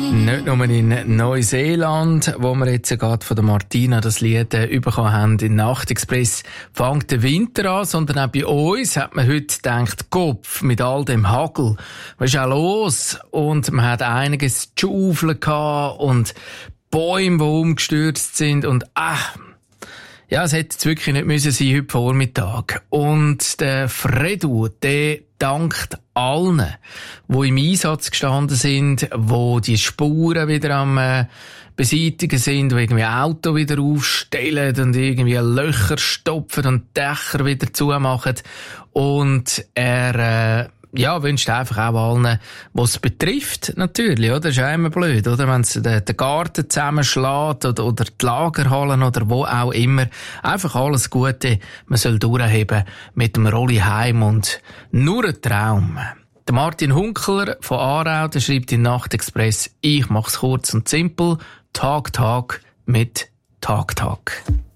Nicht nur in Neuseeland, wo wir jetzt gerade von der Martina das Lied bekommen haben, in Nachtexpress fängt der Winter an, sondern auch bei uns hat man heute gedacht, Kopf, mit all dem Hagel, was ist auch los? Und man hat einiges zu schaufeln gehabt und Bäume, die umgestürzt sind und ja, es hätte jetzt wirklich nicht müssen sein heute Vormittag. Und der Fredu, der dankt allen, die im Einsatz gestanden sind, wo die Spuren wieder am beseitigen sind, die irgendwie Auto wieder aufstellen und irgendwie Löcher stopfen und Dächer wieder zumachen. Und er wünscht einfach auch allen, was es betrifft, natürlich, oder? Das ist ja immer blöd, oder? Wenn es den Garten zusammenschlägt oder die Lagerhallen oder wo auch immer. Einfach alles Gute. Man soll durchheben mit dem Rolli heim und nur ein Traum. Der Martin Hunkler von Aarau, der schreibt in Nachtexpress, ich mach's kurz und simpel. Tag mit Tag.